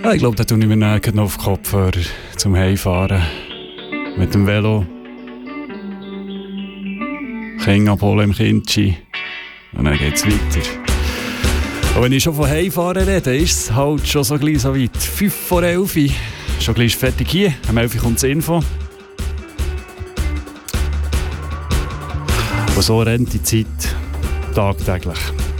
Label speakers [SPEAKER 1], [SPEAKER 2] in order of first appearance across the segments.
[SPEAKER 1] Ich glaube, da tue ich mir noch auf den Kopfhörer zum Heimfahren. Mit dem Velo. Kinder abholen im Kindschi. Und dann geht es weiter. Und wenn ich schon von Heimfahren rede, ist es halt schon so gleich so weit. 11:05. Schon gleich fertig hier. Um 11 kommt das Info. Und so rennt die Zeit tagtäglich.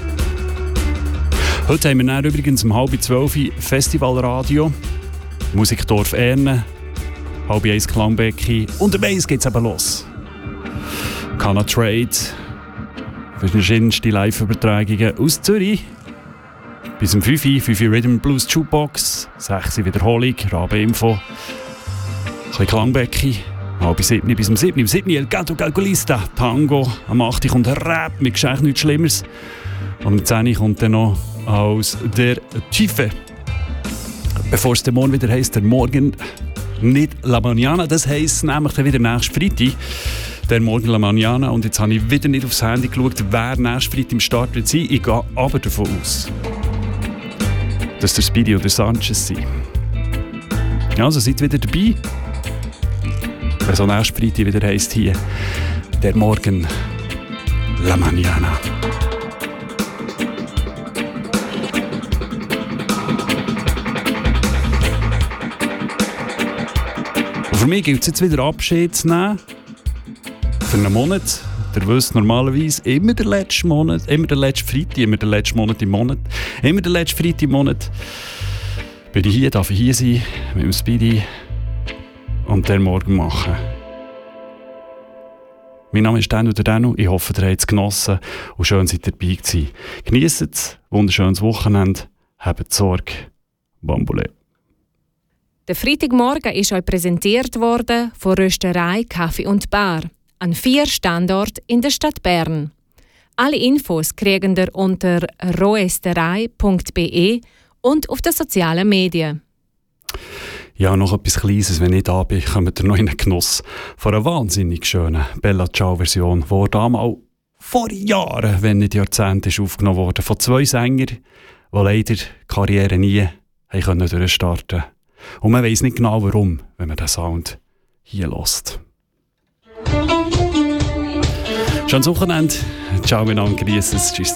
[SPEAKER 1] Heute haben wir dann übrigens um 11:30 Festivalradio, Musikdorf Erne, 12:30 Klangbecki und um 1 geht es eben los. Kana Trade, verschiedenste Live-Übertragungen aus Zürich. Bis um 5 Uhr Rhythm Blues Jukebox, 6 Uhr Wiederholung, Rabe-Info, ein bisschen Klangbecki. 6:30 bis um 7 Uhr. Um 7 Uhr El Gato Calculista, Tango. Am 8 Uhr kommt Rap, mit Geschenk nichts Schlimmeres. Und um 10 Uhr kommt dann noch aus der Tiefe. Bevor es dann morgen wieder heisst, der Morgen nicht La Mañana. Das heisst nämlich dann wieder nächsten Freitag. Der Morgen La Mañana. Und jetzt habe ich wieder nicht aufs Handy geschaut, wer nächsten Freitag im Start wird sein. Ich gehe aber davon aus, dass der Speedy oder Sanchez sind. Also seid wieder dabei. Wenn so nächste Freitag wieder heisst hier, der Morgen La Mañana. Und für mich gilt es jetzt wieder Abschied zu nehmen. Für einen Monat. Ihr wisst normalerweise immer der letzte Monat, immer der letzte Freitag, immer der letzte Monat im Monat, immer der letzte Freitag im Monat. Bin ich hier, darf ich hier sein, mit dem Speedy. Und den Morgen machen. Mein Name ist Danu der Danu. Ich hoffe, ihr habt es genossen und schön seid ihr dabei gewesen. Genießt es, wunderschönes Wochenende, habt Sorge, Bambule.
[SPEAKER 2] Der Freitagmorgen ist euch präsentiert worden von Rösterei, Kaffee und Bar an 4 Standorten in der Stadt Bern. Alle Infos kriegen ihr unter roesterei.be und auf den sozialen Medien.
[SPEAKER 1] Ja, noch etwas Kleines, wenn ich da bin, kommt ihr noch in den Genuss von einer wahnsinnig schönen Bella Ciao-Version, die damals vor Jahren, wenn nicht Jahrzehnten, ist aufgenommen wurde, von 2 Sängern, die leider die Karriere nie durchstarten konnten. Und man weiss nicht genau warum, wenn man den Sound hier hört. Schönes Wochenende. Ciao miteinander, genießt es. Tschüss.